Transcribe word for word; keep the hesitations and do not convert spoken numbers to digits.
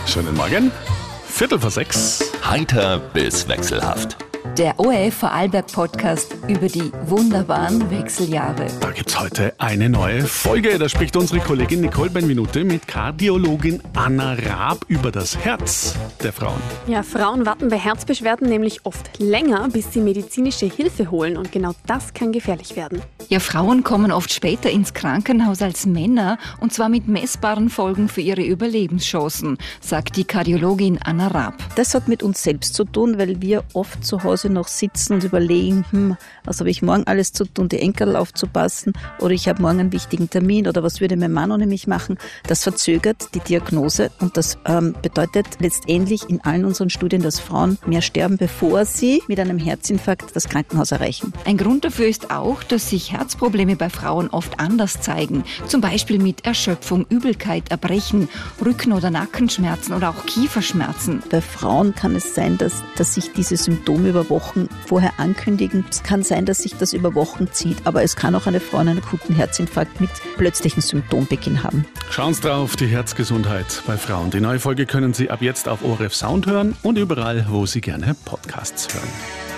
Schönen Morgen. Viertel vor sechs. Heiter bis wechselhaft. Der O R F Vorarlberg-Podcast über die wunderbaren Wechseljahre. Da gibt's heute eine neue Folge. Da spricht unsere Kollegin Nicole Benvenuti mit Kardiologin Anna Raab über das Herz der Frauen. Ja, Frauen warten bei Herzbeschwerden nämlich oft länger, bis sie medizinische Hilfe holen. Und genau das kann gefährlich werden. Ja, Frauen kommen oft später ins Krankenhaus als Männer und zwar mit messbaren Folgen für ihre Überlebenschancen, sagt die Kardiologin Anna Raab. Das hat mit uns selbst zu tun, weil wir oft zu Hause noch sitzen und überlegen, hm, was habe ich morgen alles zu tun, die Enkel aufzupassen oder ich habe morgen einen wichtigen Termin oder was würde mein Mann ohne mich machen. Das verzögert die Diagnose und das ähm, bedeutet letztendlich in allen unseren Studien, dass Frauen mehr sterben, bevor sie mit einem Herzinfarkt das Krankenhaus erreichen. Ein Grund dafür ist auch, dass sich Herzprobleme bei Frauen oft anders zeigen. Zum Beispiel mit Erschöpfung, Übelkeit, Erbrechen, Rücken- oder Nackenschmerzen oder auch Kieferschmerzen. Bei Frauen kann es sein, dass, dass sich diese Symptome über Wochen vorher ankündigen. Es kann sein, dass sich das über Wochen zieht, aber es kann auch eine Frau einen akuten Herzinfarkt mit plötzlichem Symptombeginn haben. Schauen Sie drauf, die Herzgesundheit bei Frauen. Die neue Folge können Sie ab jetzt auf O R F Sound hören und überall, wo Sie gerne Podcasts hören.